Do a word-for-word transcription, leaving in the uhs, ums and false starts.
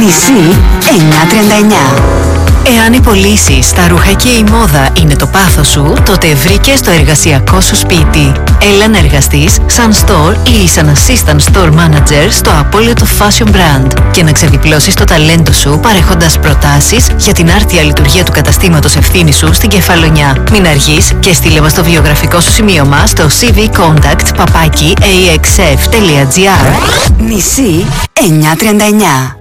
Μισή εννιά τριάντα εννιά. Εάν οι πωλήσεις, τα ρούχα και η μόδα είναι το πάθος σου, τότε βρήκες το εργασιακό σου σπίτι. Έλα να εργαστείς σαν store ή σαν assistant store manager στο απόλυτο fashion brand και να ξεδιπλώσεις το ταλέντο σου παρέχοντας προτάσεις για την άρτια λειτουργία του καταστήματος ευθύνης σου στην Κεφαλονιά. Μην αργείς και στείλε μας το βιογραφικό σου σημείωμα στο cvcontact παπάκι axf τελεία gr. Μισή εννιά τριάντα εννιά.